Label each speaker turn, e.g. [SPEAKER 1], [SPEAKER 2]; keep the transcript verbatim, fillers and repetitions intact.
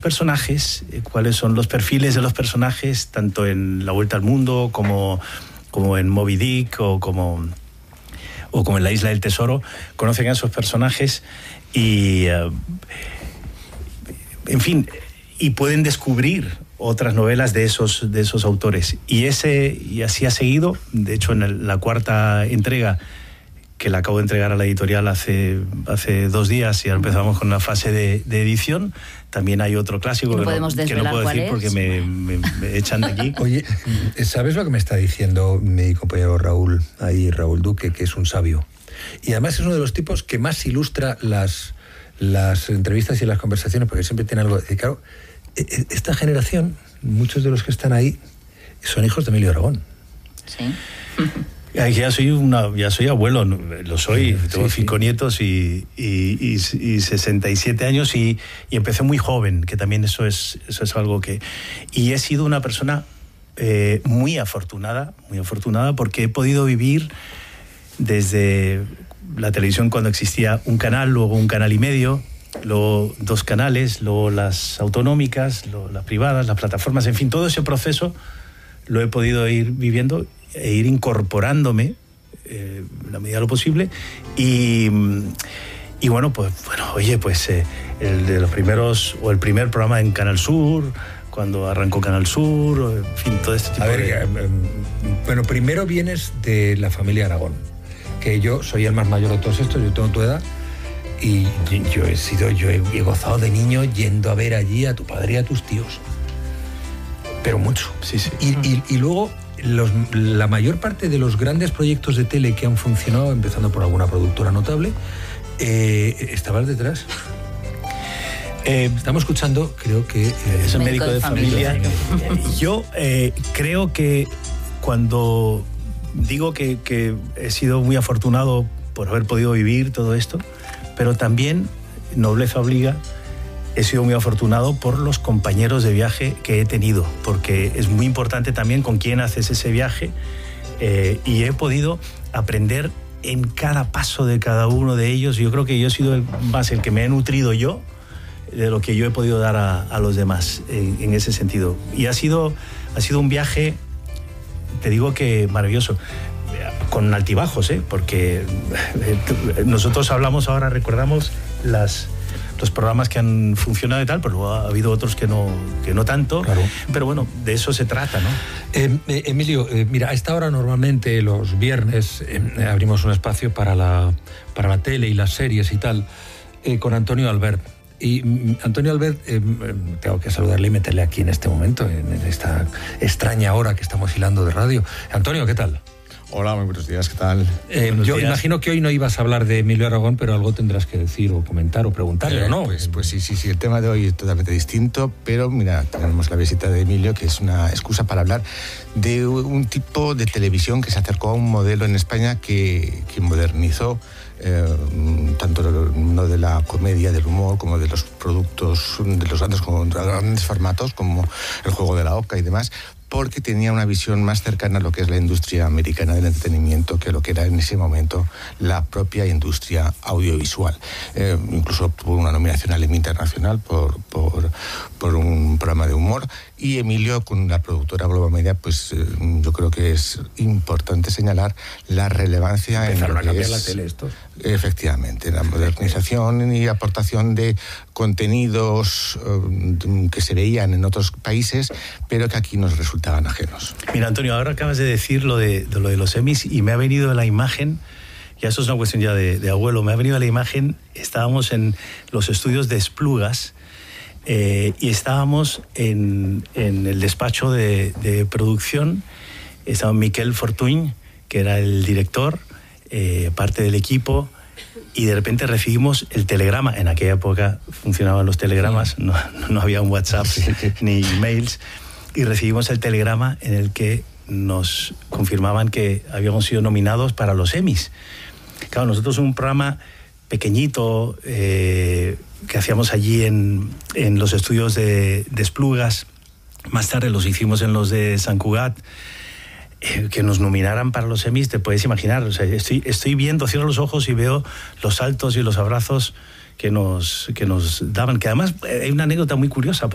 [SPEAKER 1] personajes, eh, cuáles son los perfiles de los personajes, tanto en La Vuelta al Mundo como, como en Moby Dick o como, o como en La Isla del Tesoro. Conocen a esos personajes y, uh, en fin, y pueden descubrir otras novelas de esos, de esos autores. Y, ese, y así ha seguido. De hecho, en el, la cuarta entrega, que la acabo de entregar a la editorial hace, hace dos días, y ahora empezamos con la fase de, de edición, también hay otro clásico
[SPEAKER 2] no
[SPEAKER 1] que,
[SPEAKER 2] podemos
[SPEAKER 1] no, que no puedo decir
[SPEAKER 2] es.
[SPEAKER 1] porque me, me, me echan de aquí.
[SPEAKER 3] Oye, ¿sabes lo que me está diciendo mi compañero Raúl, ahí Raúl Duque, que es un sabio? Y además es uno de los tipos que más ilustra las, las entrevistas y las conversaciones, porque siempre tiene algo... Claro, esta generación, muchos de los que están ahí, son hijos de Emilio Aragón.
[SPEAKER 2] Sí.
[SPEAKER 1] Ya soy, una, ya soy abuelo, lo soy, sí, tengo
[SPEAKER 3] sí,
[SPEAKER 1] cinco
[SPEAKER 3] sí.
[SPEAKER 1] nietos y, y, y, y sesenta y siete años y, y empecé muy joven, que también eso es, eso es algo que... Y he sido una persona eh, muy afortunada, muy afortunada porque he podido vivir desde la televisión cuando existía un canal, luego un canal y medio, luego dos canales, luego las autonómicas, luego las privadas, las plataformas, en fin, todo ese proceso lo he podido ir viviendo e ir incorporándome eh, en la medida de lo posible y, y bueno, pues bueno, oye, pues eh, el de los primeros, o el primer programa en Canal Sur, cuando arrancó Canal Sur, o, en fin, todo este tipo
[SPEAKER 3] A ver,
[SPEAKER 1] de...
[SPEAKER 3] eh, bueno, primero vienes de la familia Aragón, que yo soy el más mayor de todos estos, yo tengo tu edad, y yo he sido, yo he, he gozado de niño yendo a ver allí a tu padre y a tus tíos, pero mucho.
[SPEAKER 1] Sí, sí.
[SPEAKER 3] Y, y, y luego los, la mayor parte de los grandes proyectos de tele que han funcionado, empezando por alguna productora notable, eh, estabas detrás. Eh, Estamos escuchando, creo que... Eh,
[SPEAKER 1] es un médico, médico de, de familia. familia. Yo eh, creo que cuando digo que, que he sido muy afortunado por haber podido vivir todo esto, pero también, nobleza obliga, he sido muy afortunado por los compañeros de viaje que he tenido, porque es muy importante también con quién haces ese viaje, eh, y he podido aprender en cada paso de cada uno de ellos. Yo creo que yo he sido el, más el que me he nutrido yo de lo que yo he podido dar a, a los demás en, en ese sentido. Y ha sido, ha sido un viaje, te digo que maravilloso, con altibajos, ¿eh? Porque nosotros hablamos ahora, recordamos las... los programas que han funcionado y tal, pero ha habido otros que no, que no tanto. Claro. Pero bueno, de eso se trata, ¿no?
[SPEAKER 3] Eh, eh, Emilio, eh, mira, a esta hora normalmente los viernes eh, abrimos un espacio para la, para la tele y las series y tal, eh, con Antonio Albert. Y mm, Antonio Albert, eh, tengo que saludarle y meterle aquí en este momento, en esta extraña hora que estamos hilando de radio. Antonio, ¿qué tal?
[SPEAKER 4] Hola, muy buenos días, ¿qué tal?
[SPEAKER 3] Eh, yo días. Imagino que hoy no ibas a hablar de Emilio Aragón, pero algo tendrás que decir o comentar o preguntarle,
[SPEAKER 4] eh,
[SPEAKER 3] ¿o no?
[SPEAKER 4] Pues, pues sí, sí, sí, el tema de hoy es totalmente distinto, pero mira, tenemos la visita de Emilio, que es una excusa para hablar de un tipo de televisión que se acercó a un modelo en España que, que modernizó eh, tanto el mundo de la comedia, del humor, como de los productos, de los grandes, como de grandes formatos, como el juego de la oca y demás, porque tenía una visión más cercana a lo que es la industria americana del entretenimiento que lo que era en ese momento la propia industria audiovisual. Eh, incluso obtuvo una nominación al Emmy Internacional por, por, por un programa de humor, y Emilio, con la productora Globo Media, pues eh, yo creo que es importante señalar la relevancia en lo
[SPEAKER 3] a
[SPEAKER 4] que
[SPEAKER 3] cambiar
[SPEAKER 4] es,
[SPEAKER 3] la tele estos.
[SPEAKER 4] Efectivamente, la modernización y aportación de contenidos eh, que se veían en otros países, pero que aquí nos resultaban ajenos.
[SPEAKER 1] Mira, Antonio, ahora acabas de decir lo de, de lo de los Emmys y me ha venido la imagen, ya eso es una cuestión ya de, de abuelo, me ha venido la imagen, estábamos en los estudios de Esplugas eh, y estábamos en, en el despacho de, de producción, estaba Miquel Fortuny, que era el director, eh, parte del equipo, y de repente recibimos el telegrama. En aquella época funcionaban los telegramas, sí. no, no había un WhatsApp sí. ni emails, y recibimos el telegrama en el que nos confirmaban que habíamos sido nominados para los Emmys. Claro, nosotros un programa pequeñito eh, que hacíamos allí en, en los estudios de, de Esplugas, más tarde los hicimos en los de Sant Cugat, eh, que nos nominaran para los Emmys, te puedes imaginar, o sea, estoy, estoy viendo, cierro los ojos y veo los saltos y los abrazos que nos, que nos daban, que además hay una anécdota muy curiosa,